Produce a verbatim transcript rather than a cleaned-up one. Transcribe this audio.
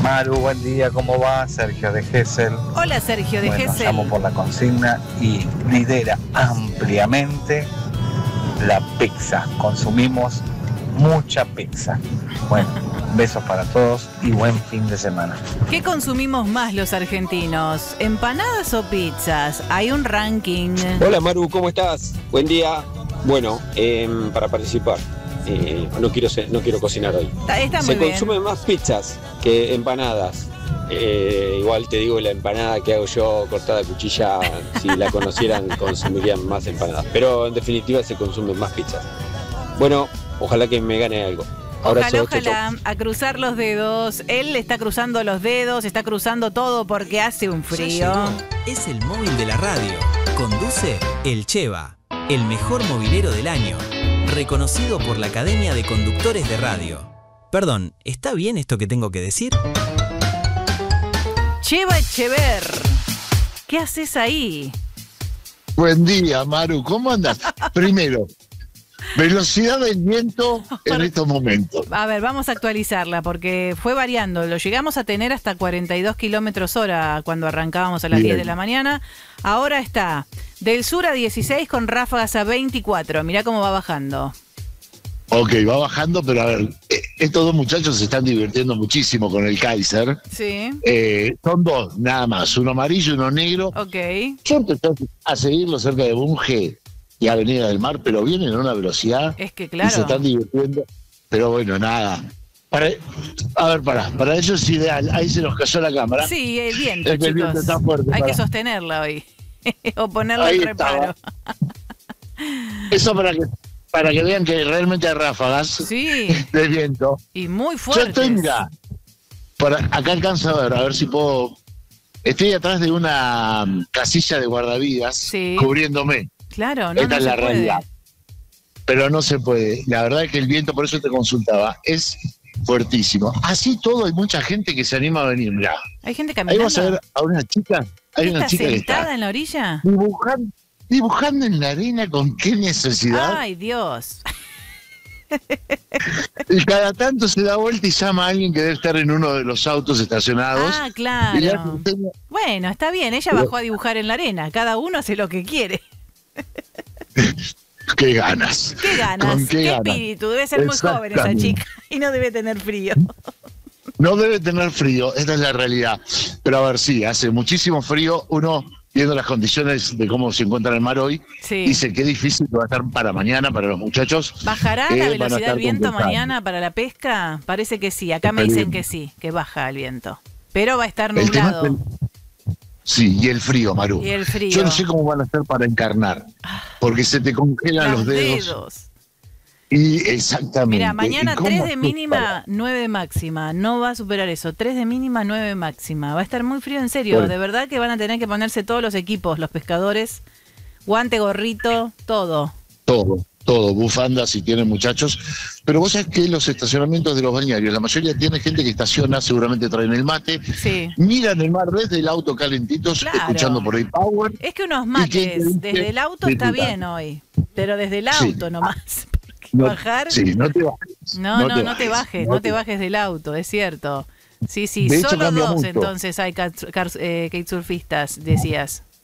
Maru, buen día, ¿cómo va? Sergio de Gesell. Hola Sergio de bueno, Gesell. Llamo por la consigna y lidera ampliamente la pizza. Consumimos mucha pizza. Bueno, besos para todos y buen fin de semana. ¿Qué consumimos más los argentinos? ¿Empanadas o pizzas? Hay un ranking. Hola Maru, ¿cómo estás? Buen día. Bueno, eh, para participar, eh, no quiero ser, no quiero cocinar hoy. Está, está muy Se bien. consumen más pizzas que empanadas. Eh, igual te digo, la empanada que hago yo cortada a cuchilla, si la conocieran consumirían más empanadas. Pero en definitiva se consumen más pizzas. Bueno, ojalá que me gane algo. Abrazo, Ojalá, chau, ojalá, chau. a cruzar los dedos. Él está cruzando los dedos, está cruzando todo porque hace un frío. Es el móvil de la radio. Conduce El Cheva, el mejor movilero del año. Reconocido por la Academia de Conductores de Radio. Perdón, ¿está bien esto que tengo que decir? Cheva Echever, ¿qué haces ahí? Buen día, Maru. ¿Cómo andas? Primero, velocidad del viento en estos momentos. A ver, vamos a actualizarla porque fue variando. Lo llegamos a tener hasta cuarenta y dos kilómetros hora cuando arrancábamos a las Bien. diez de la mañana. Ahora está del sur a dieciséis con ráfagas a veinticuatro. Mirá cómo va bajando. Ok, va bajando, pero a ver, eh, estos dos muchachos se están divirtiendo muchísimo con el Kaiser. Sí. Eh, son dos, nada más, uno amarillo y uno negro. Ok. Yo empecé a seguirlo cerca de Bunge y Avenida del Mar, pero vienen a una velocidad Es que y se claro. están divirtiendo. Pero bueno, nada. Para, a ver, para, para ellos es ideal. Ahí se nos cayó la cámara. Sí, el viento, Es que el chicos. viento está fuerte, Hay pará. que sostenerla hoy. O ponerle Ahí el reparo. Eso para que, para que vean que realmente hay ráfagas Sí, de viento. y muy Yo fuertes. estoy, mira, por acá alcanzo a ver, a ver si puedo. Estoy atrás de una mm, casilla de guardavidas Sí. cubriéndome. Claro, no, Esta no es se la puede. realidad. Pero no se puede. La verdad es que el viento, por eso te consultaba, es fuertísimo. Así todo, hay mucha gente que se anima a venir. Mirá, Hay gente ahí caminando. vas a ver a una chica. Hay una ¿Está chica que sentada está en la orilla? dibujando, dibujando en la arena con qué necesidad. Ay, Dios. Y cada tanto se da vuelta y llama a alguien que debe estar en uno de los autos estacionados. Ah, Y le hace claro. un seña- Bueno, está bien, ella Pero- bajó a dibujar en la arena. Cada uno hace lo que quiere. Qué ganas. ¿Qué ganas? ¿Con qué ¿Qué ganas? espíritu? Debe ser muy joven esa Exactamente. chica y no debe tener frío. No debe tener frío, esta es la realidad. Pero a ver, sí, hace muchísimo frío. Uno, viendo las condiciones de cómo se encuentra el mar hoy, Sí. dice qué difícil va a estar para mañana, para los muchachos. ¿Bajará que la van a velocidad estar del viento complicando. mañana para la pesca? Parece que sí. Acá me dicen que sí, que baja el viento. Pero va a estar El tema es nublado. el- Sí, y el frío, Maru. Y el frío. Yo no sé cómo van a hacer para encarnar, porque se te congelan Los los dedos. dedos. Y exactamente. Mira, mañana ¿Y cómo tres de haces mínima, para- nueve de máxima. No va a superar eso. tres de mínima, nueve de máxima. Va a estar muy frío, en serio. Bueno. De verdad que van a tener que ponerse todos los equipos, los pescadores. Guante, gorrito, todo. Todo, todo, bufandas si tienen muchachos. Pero vos sabés que los estacionamientos de los balnearios, la mayoría tiene gente que estaciona, seguramente traen el mate, Sí. miran el mar desde el auto calentitos, Claro. escuchando por ahí Power. Es que unos ¿Y mates quién te desde el auto dice está disfrutar? bien hoy. Pero desde el Sí. auto nomás. Porque No- bajar. Sí, no te bajes. No, no, no te bajes, no te bajes del auto, es cierto. Sí, sí, De hecho, solo cambia dos mucho. entonces hay cat- car- eh, kitesurfistas, decías.